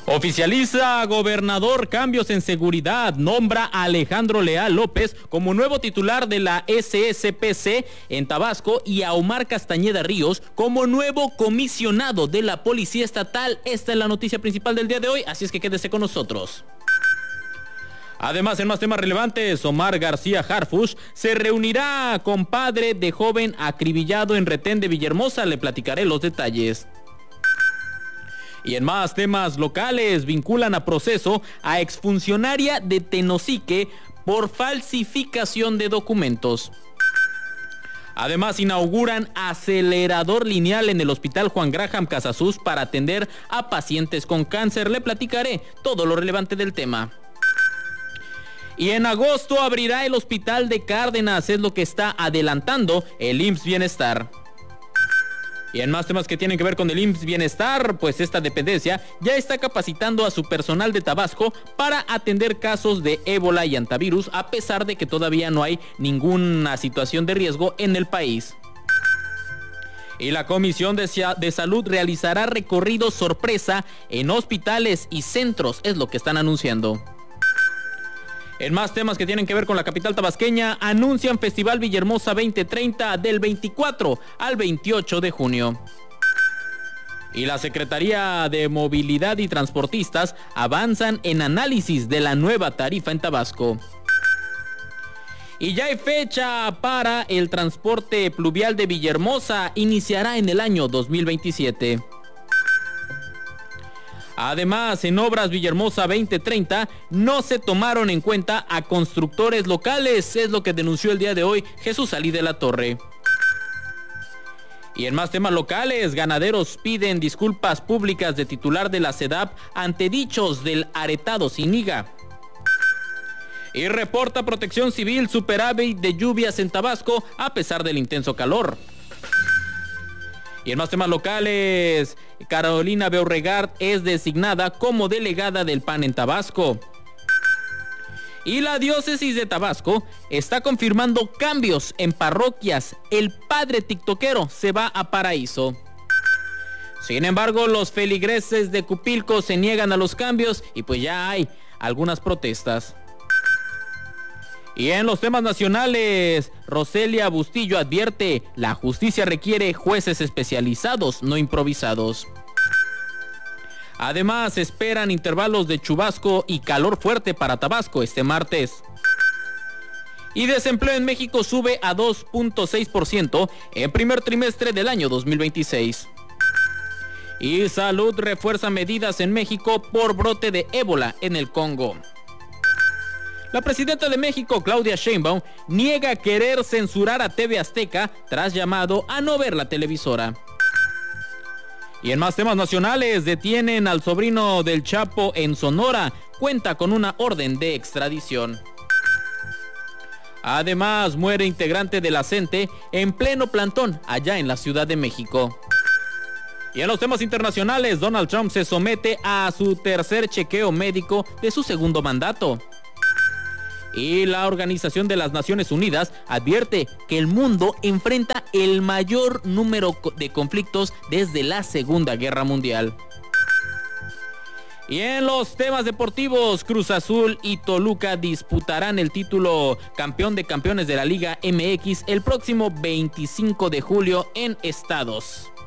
Oficializa gobernador cambios en seguridad, nombra a Alejandro Leal López como nuevo titular de la SSPC en Tabasco y a Omar Castañeda Ríos como nuevo comisionado de la Policía Estatal. Esta es la noticia principal del día de hoy, así es que quédese con nosotros. Además, en más temas relevantes, Omar García Harfuch se reunirá con padre de joven acribillado en retén de Villahermosa. Le platicaré los detalles. Y en más temas locales, vinculan a proceso a exfuncionaria de Tenosique por falsificación de documentos. Además, inauguran acelerador lineal en el Hospital Juan Graham Casasus para atender a pacientes con cáncer. Le platicaré todo lo relevante del tema. Y en agosto abrirá el Hospital de Cárdenas, es lo que está adelantando el IMSS Bienestar. Y en más temas que tienen que ver con el IMSS Bienestar, pues esta dependencia ya está capacitando a su personal de Tabasco para atender casos de ébola y antivirus, a pesar de que todavía no hay ninguna situación de riesgo en el país. Y la Comisión de Salud realizará recorridos sorpresa en hospitales y centros, es lo que están anunciando. En más temas que tienen que ver con la capital tabasqueña, anuncian Festival Villahermosa 2030 del 24 al 28 de junio. Y la Secretaría de Movilidad y Transportistas avanzan en análisis de la nueva tarifa en Tabasco. Y ya hay fecha para el transporte pluvial de Villahermosa, iniciará en el año 2027. Además, en Obras Villahermosa 2030 no se tomaron en cuenta a constructores locales, es lo que denunció el día de hoy Jesús Alí de la Torre. Y en más temas locales, ganaderos piden disculpas públicas de titular de la SEDAP ante dichos del aretado Zúñiga. Y reporta Protección Civil superávit de lluvias en Tabasco a pesar del intenso calor. Y en más temas locales, Carolina Beauregard es designada como delegada del PAN en Tabasco. Y la diócesis de Tabasco está confirmando cambios en parroquias. El padre tiktokero se va a Paraíso. Sin embargo, los feligreses de Cupilco se niegan a los cambios y pues ya hay algunas protestas. Y en los temas nacionales, Roselia Bustillo advierte, la justicia requiere jueces especializados, no improvisados. Además, esperan intervalos de chubasco y calor fuerte para Tabasco este martes. Y desempleo en México sube a 2.6% en primer trimestre del año 2026. Y Salud refuerza medidas en México por brote de ébola en el Congo. La presidenta de México, Claudia Sheinbaum, niega querer censurar a TV Azteca tras llamado a no ver la televisora. Y en más temas nacionales, detienen al sobrino del Chapo en Sonora, cuenta con una orden de extradición. Además, muere integrante de la CENTE en pleno plantón allá en la Ciudad de México. Y en los temas internacionales, Donald Trump se somete a su tercer chequeo médico de su segundo mandato. Y la Organización de las Naciones Unidas advierte que el mundo enfrenta el mayor número de conflictos desde la Segunda Guerra Mundial. Y en los temas deportivos, Cruz Azul y Toluca disputarán el título campeón de campeones de la Liga MX el próximo 25 de julio en Estados.